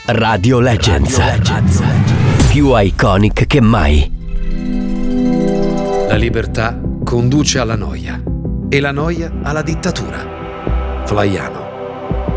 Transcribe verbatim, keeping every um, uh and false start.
Radio Legends. Radio Legends. Più iconic che mai. La libertà conduce alla noia e la noia alla dittatura. Flaiano.